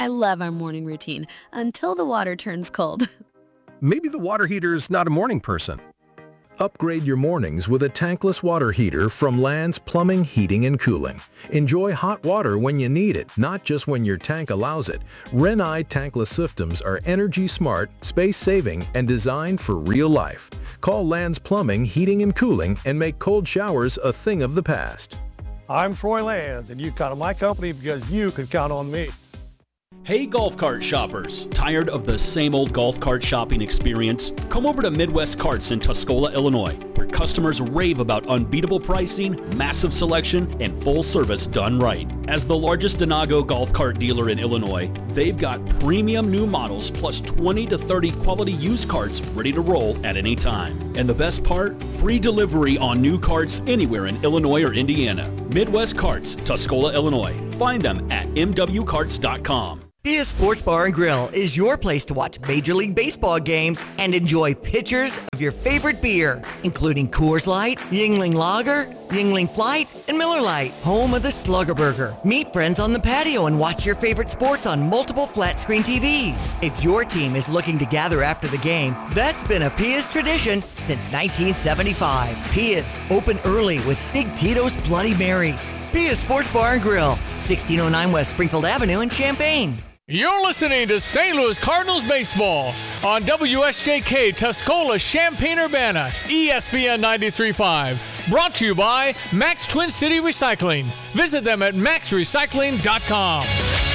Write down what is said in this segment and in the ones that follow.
I love our morning routine until the water turns cold. Maybe the water heater's not a morning person. Upgrade your mornings with a tankless water heater from Land's Plumbing, Heating, and Cooling. Enjoy hot water when you need it, not just when your tank allows it. Renai tankless systems are energy smart, space-saving, and designed for real life. Call Land's Plumbing, Heating, and Cooling and make cold showers a thing of the past. I'm Troy Lands, and you count on my company because you can count on me. Hey golf cart shoppers, tired of the same old golf cart shopping experience? Come over to Midwest Carts in Tuscola, Illinois, where customers rave about unbeatable pricing, massive selection, and full service done right. As the largest Denago golf cart dealer in Illinois, they've got premium new models plus 20 to 30 quality used carts ready to roll at any time. And the best part? Free delivery on new carts anywhere in Illinois or Indiana. Midwest Carts, Tuscola, Illinois. Find them at mwcarts.com. Pia's Sports Bar and Grill is your place to watch Major League Baseball games and enjoy pitchers of your favorite beer, including Coors Light, Yuengling Lager, Yuengling Flight, and Miller Lite, home of the Slugger Burger. Meet friends on the patio and watch your favorite sports on multiple flat-screen TVs. If your team is looking to gather after the game, that's been a Pia's tradition since 1975. Pia's, open early with Big Tito's Bloody Marys. Pia's Sports Bar and Grill, 1609 West Springfield Avenue in Champaign. You're listening to St. Louis Cardinals baseball on WSJK Tuscola Champaign-Urbana, ESPN 93.5. Brought to you by Max Twin City Recycling. Visit them at maxrecycling.com.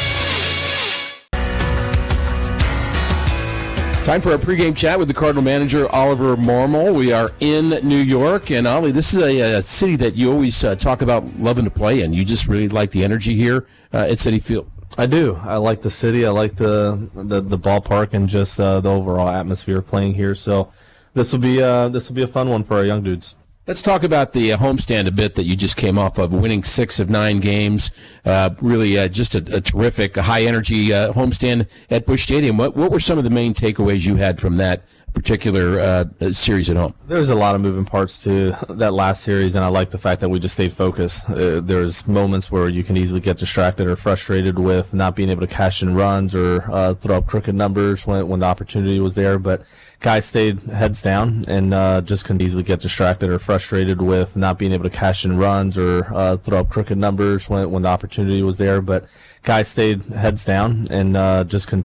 Time for our pregame chat with the Cardinal manager, Oliver Marmol. We are in New York, and Ollie, this is a city that you always talk about loving to play in. You just really like the energy here at Citi Field. I do. I like the city. I like the ballpark and just the overall atmosphere playing here. So this will be a fun one for our young dudes. Let's talk about the homestand a bit that you just came off of, winning 6 of 9 games. Really just a terrific, high-energy homestand at Busch Stadium. What were some of the main takeaways you had from that particular series at home? There's a lot of moving parts to that last series, and I like the fact that we just stayed focused. There's moments where you can easily get distracted or frustrated with not being able to cash in runs or throw up crooked numbers when the opportunity was there, but guys stayed heads down and just couldn't easily get distracted or frustrated with not being able to cash in runs or throw up crooked numbers when the opportunity was there, but guys stayed heads down and just